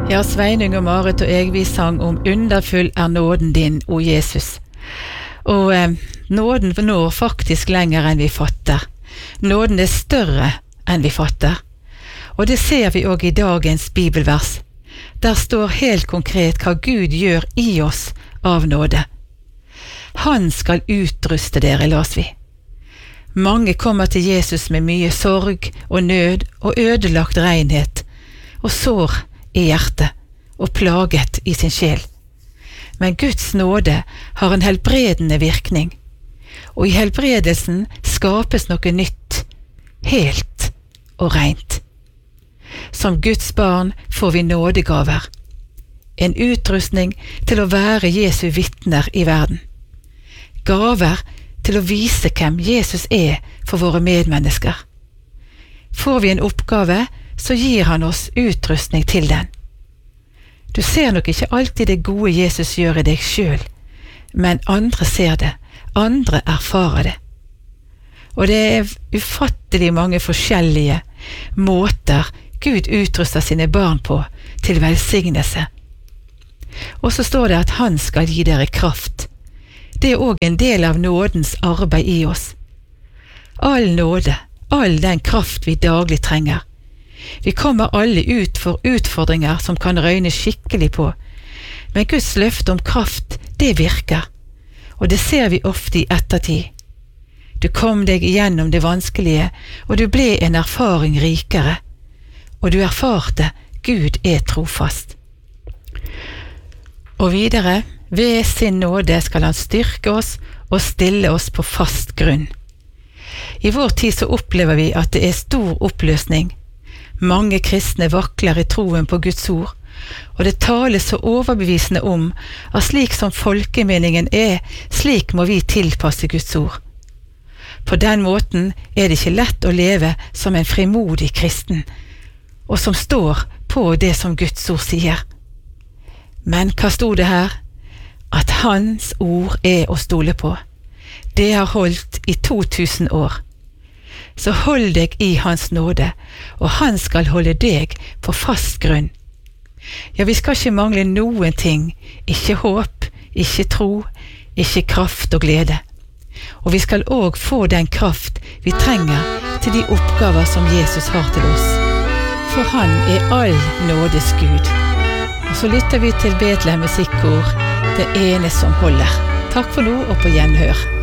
Ja, Sveinung og Marit og jeg, vi sang om underfull nåden din, o Jesus. Og nåden når faktisk lenger enn vi fatter. Nåden større enn vi fatter. Og det ser vi også i dagens bibelvers. Der står helt konkret hva Gud gjør i oss av nåde. Han skal utruste dere, las vi. Mange kommer til Jesus med mye sorg og nød og ødelagt renhet, og sår i hjertet og plaget i sin sjel. Men Guds nåde har en helbredende virkning, og i helbredelsen skapes noe nytt, helt og rent. Som Guds barn får vi nådegaver, en utrustning til å være Jesu vitner i verden. Gaver til å vise hvem Jesus for våre medmennesker. Får vi en oppgave, så gir han oss utrustning til den. Du ser nok ikke alltid det gode Jesus gjør i deg selv, men andre ser det, andre erfarer det. Og det ufattelig mange forskjellige måter Gud utruster sine barn på til velsignelse. Og så står det at han skal gi dere kraft. Det også en del av nådens arbeid i oss. All nåde, all den kraft vi daglig trenger. Vi kommer alle ut for utfordringer som kan røyne skikkelig på, men Guds løfte om kraft, det virker, og det ser vi ofte i ettertid. Du kom deg igjennom det vanskelige, og du ble en erfaring rikere, og du erfarte Gud trofast. Og videre, ved sin nåde skal han styrke oss og stille oss på fast grunn. I vår tid så opplever vi at det stor oppløsning. Mange kristne vakler i troen på Guds ord, og det tales så overbevisende om at slik som folkemeningen slik må vi tilpasse Guds ord. På den måten det ikke lett å leve som en frimodig kristen, og som står på det som Guds ord sier. Men hva stod det her? At hans ord å stole på. Det har holdt i 2000 år. Så hold deg i hans nåde, og han skal holde deg på fast grunn. Ja, vi skal ikke mangle noen ting, ikke håp, ikke tro, ikke kraft og glede. Og vi skal også få den kraft vi trenger til de oppgaver som Jesus har til oss. For han all nådes Gud. Og så lytter vi til Betlehem musikkor, det ene som holder. Takk for nå og på gjenhør.